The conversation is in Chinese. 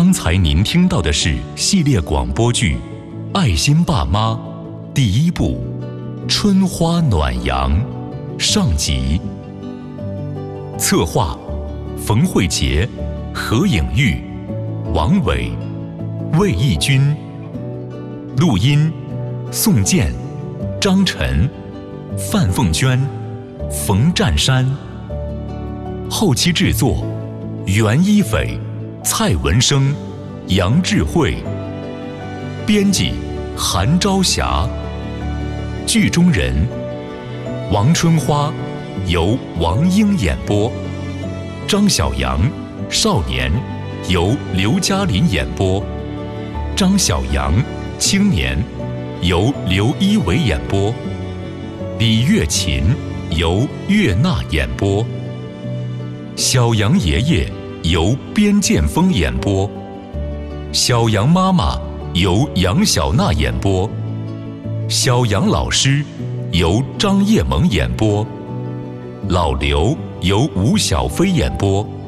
刚才您听到的是系列广播剧《爱心爸妈》第1部《春花暖阳》上集。策划：冯慧杰、何颖玉、王伟、魏义军。录音：宋健、张晨、范凤娟、冯占山。后期制作：袁一斐、蔡文生、杨智慧。编辑：韩朝霞。剧中人：王春花由王英演播，张小阳少年由刘嘉林演播，张小阳青年由刘一伟演播，李月琴由岳娜演播，小杨爷爷由边建峰演播，小杨妈妈由杨小娜演播，小杨老师由张叶萌演播，老刘由吴小飞演播。